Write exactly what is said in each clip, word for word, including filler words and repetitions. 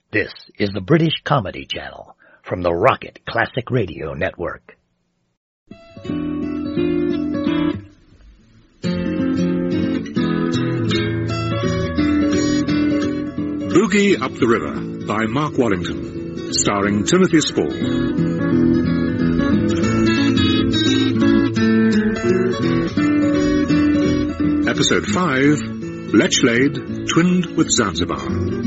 This is the British Comedy Channel from the Rocket Classic Radio Network. Boogie Up the River by Mark Wallington, starring Timothy Spall. Episode five, Lechlade, twinned with Zanzibar.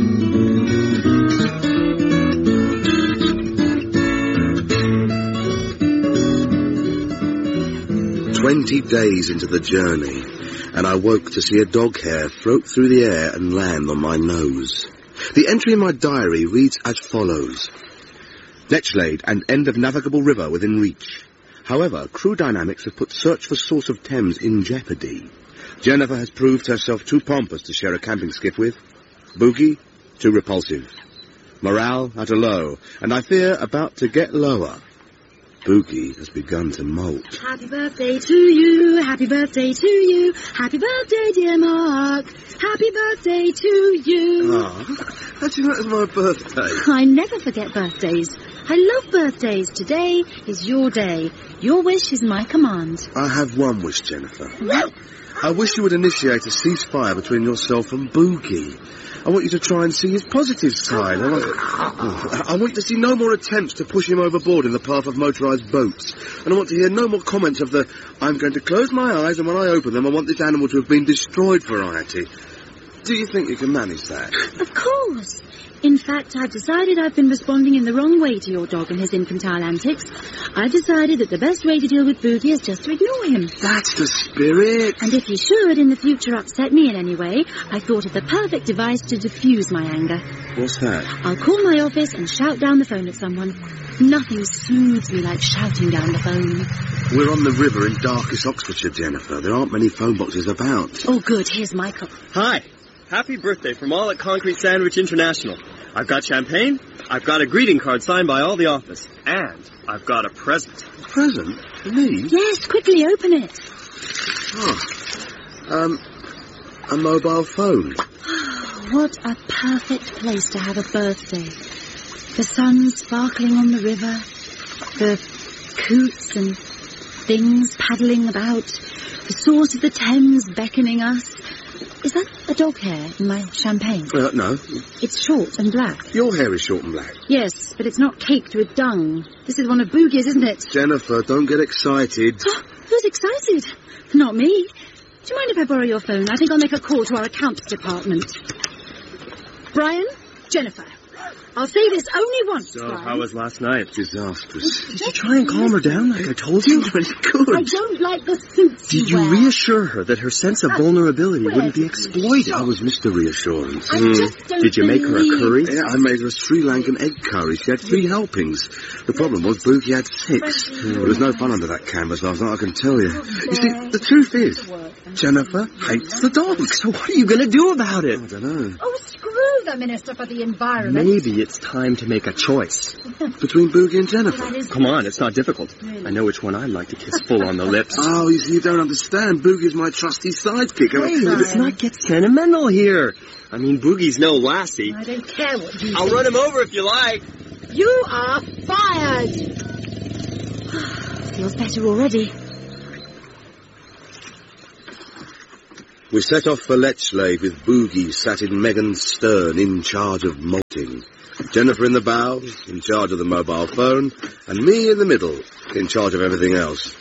Twenty days into the journey, and I woke to see a dog hair float through the air and land on my nose. The entry in my diary reads as follows. Lechlade and end of navigable river within reach. However, crew dynamics have put search for source of Thames in jeopardy. Jennifer has proved herself too pompous to share a camping skiff with. Boogie, too repulsive. Morale at a low, and I fear about to get lower. Boogie has begun to molt. Happy birthday to you, happy birthday to you, happy birthday, dear Mark, happy birthday to you. Ah, how do you know it was my birthday? I never forget birthdays. I love birthdays. Today is your day. Your wish is my command. I have one wish, Jennifer. No! I wish you would initiate a ceasefire between yourself and Boogie. I want you to try and see his positive side. I want, oh, I want you to see no more attempts to push him overboard in the path of motorised boats. And I want to hear no more comments of the, I'm going to close my eyes and when I open them I want this animal to have been destroyed variety. Do you think you can manage that? Of course. In fact, I've decided I've been responding in the wrong way to your dog and his infantile antics. I've decided that the best way to deal with Boogie is just to ignore him. That's the spirit. And if he should in the future upset me in any way, I thought of the perfect device to diffuse my anger. What's that? I'll call my office and shout down the phone at someone. Nothing soothes me like shouting down the phone. We're on the river in darkest Oxfordshire, Jennifer. There aren't many phone boxes about. Oh, good. Here's Michael. Hi. Happy birthday from all at Concrete Sandwich International. I've got champagne, I've got a greeting card signed by all the office, and I've got a present. A present? For me? Yes, quickly, open it. Oh, um, a mobile phone. What a perfect place to have a birthday. The sun sparkling on the river, the coots and things paddling about, the source of the Thames beckoning us. Is that a dog hair in my champagne? Uh, no. It's short and black. Your hair is short and black. Yes, but it's not caked with dung. This is one of Boogie's, isn't it? Jennifer, don't get excited. Oh, who's excited? Not me. Do you mind if I borrow your phone? I think I'll make a call to our accounts department. Brian? Jennifer. I'll say this only once, So, Brian. how was last night? Disastrous. Did you try and calm her down like I told you? Good. I don't like the suits Did you you wear. reassure her that her sense of vulnerability wouldn't be exploited? I was Mister Reassurance. I Mm. just don't Did you make her a believe- curry? Yeah, I made her a Sri Lankan egg curry. She had three helpings. The problem was Boogie had six. There was no fun under that canvas last night, I can tell you. You see, the truth is, Jennifer hates the dogs. So what are you going to do about it? I don't know. Oh, screw the Minister for the Environment. Maybe it's time to make a choice. Between Boogie and Jennifer. That is- Come on, it's not difficult. I know which one I'd like to kiss full on the lips. Oh, you see, you don't understand. Boogie's my trusty sidekick. I mean, Hey, let's not get sentimental here. I mean, Boogie's no lassie. I don't care what you I'll think. run him over if you like. You are fired! Feels better already. We set off for Lechlade with Boogie sat in Megan's stern in charge of malting. Jennifer in the bows, in charge of the mobile phone, and me in the middle, in charge of everything else.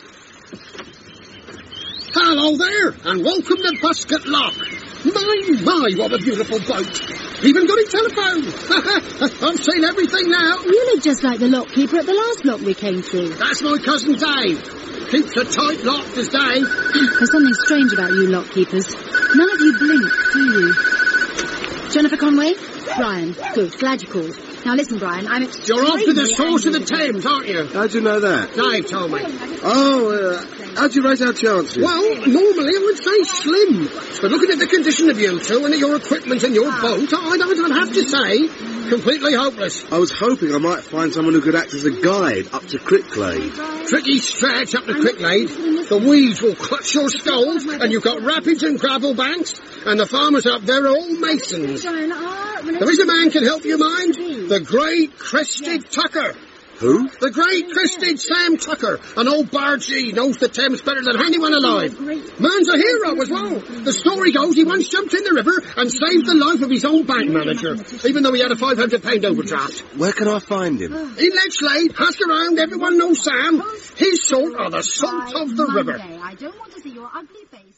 Hello there, and welcome to Busket Lock. My, my, what a beautiful boat. Even got a telephone. I've seen everything now. You look just like the lockkeeper at the last lock we came through. That's my cousin Dave. Keeps a tight lock as Dave. There's something strange about you lockkeepers. None of you blink, do you? Jennifer Conway? Brian. Good. Glad you called. Now listen, Brian, I'm extremely You're off to the source of the angry. Thames, aren't you? How'd you know that? Dave told me. Oh, uh, how'd you rate our chances? Well, normally I would say slim. But looking at the condition of you two and your equipment and your boat, I'd, I'd, I'd have to say completely hopeless. I was hoping I might find someone who could act as a guide up to Cricklade. Tricky stretch up the Cricklade. The weeds will clutch your skulls, and you've got rapids and gravel banks, and the farmers up there are all masons. There is a man can help you mind. The great Crested Tucker. Who? The great Crested Sam Tucker. An old bargee knows the Thames better than anyone alive. Man's a hero as well. The story goes he once jumped in the river and saved the life of his old bank manager, even though he had a five hundred pound overdraft. Where can I find him? In Lechlade, ask around, everyone knows Sam. His sort are the salt of the river. I don't want to see your ugly face.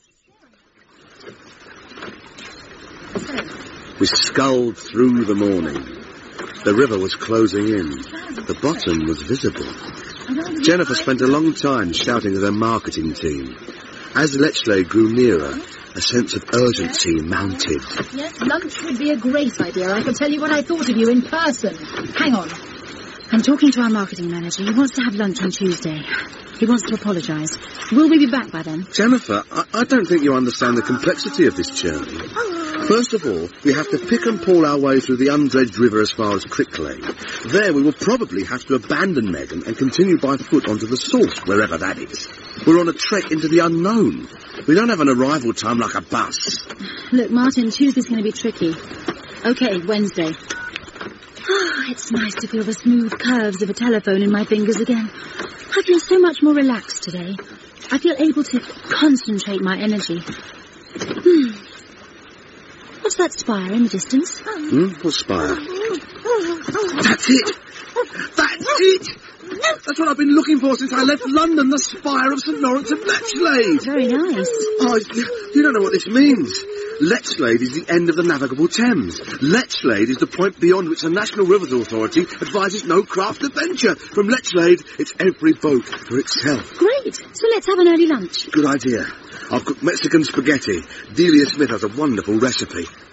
We sculled through the morning. The river was closing in. The bottom was visible. Jennifer spent a long time shouting at her marketing team. As Lechlade grew nearer, a sense of urgency mounted. Yes, lunch would be a great idea. I can tell you what I thought of you in person. Hang on. I'm talking to our marketing manager. He wants to have lunch on Tuesday. He wants to apologise. Will we be back by then? Jennifer, I, I don't think you understand the complexity of this journey. First of all, we have to pick and pawl our way through the undredged river as far as Cricklade. There we will probably have to abandon Megan and continue by foot onto the source, wherever that is. We're on a trek into the unknown. We don't have an arrival time like a bus. Look, Martin, Tuesday's going to be tricky. OK, Wednesday. Oh, it's nice to feel the smooth curves of a telephone in my fingers again. I feel so much more relaxed today. I feel able to concentrate my energy. Hmm. What's that spire in the distance? Hmm? What spire? That's it! That's it! That's what I've been looking for since I left London, the spire of St Lawrence of Lechlade. Very nice. Oh, you don't know what this means. Lechlade is the end of the navigable Thames. Lechlade is the point beyond which the National Rivers Authority advises no craft adventure. From Lechlade, it's every boat for itself. Great. So let's have an early lunch. Good idea. I'll cook Mexican spaghetti. Delia Smith has a wonderful recipe.